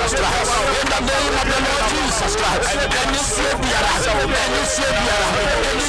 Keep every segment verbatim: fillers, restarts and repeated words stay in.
Jesus Christ. In the name of the Lord Jesus Christ. Any Savior, any Savior, any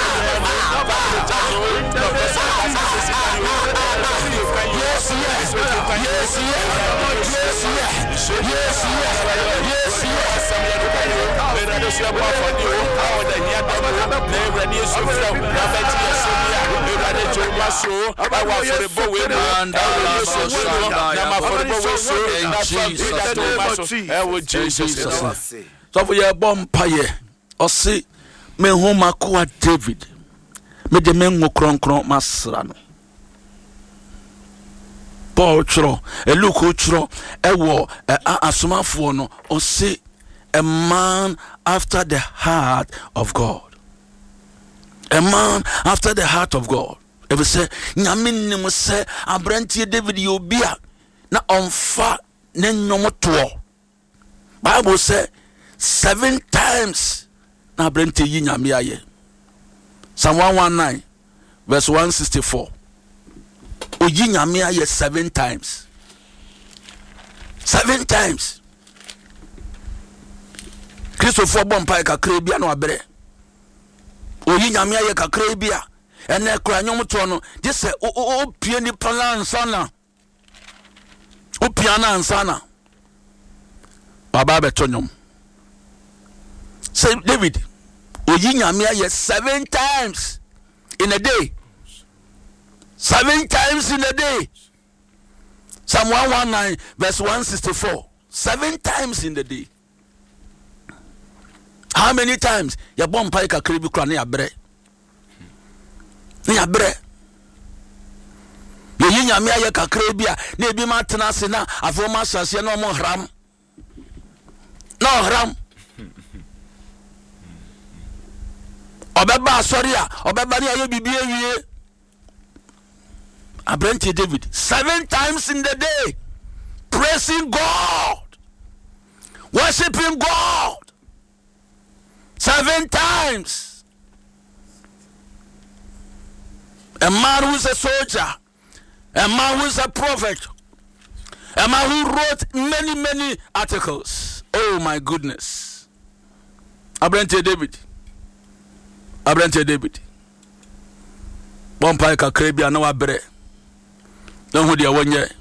Yes, yes. yes, yes, yes, yes, yes, yes. So for your bumpire, or see me home akua David, me de men wo kron kron masra no. Paul chro, e Luke chro, e wo asomafo no, or see a man after the heart of God. A man after the heart of God. If we say, Nyamin nimo se abrantie David yobia na onfa ne nyomoto. Bible say seven times na abrantie yi nyame aye. Psalm one nineteen verse one sixty-four. Oyi nyame aye seven times. Seven times. Christopher Bompai kakre bia no abre. Oyi nyame aye kakre bia ene kra nyomoto no je se o o pie ni plan sana. O piana ansana. Baba beto nyom. Say David, oyi nyame aye seven times in a day. Seven times in a day. Psalm one nineteen verse one sixty-four. Seven times in the day. How many times? Ya bompa ka kribi kra na ya bre. Na ya bre. Ye yinyame aye ka kribi a na ebi ma tena se na afoma sase na omo hram. Na hram. Obeba sorry a, obeba ni aye bibi ewie. Abrante David seven times in the day praising God, worshiping God. Seven times. A man who is a soldier, a man who is a prophet, a man who wrote many, many articles. Oh my goodness. Abrante David. Abrante David. Bompai ka krebia na wabre. Don't hold your one year.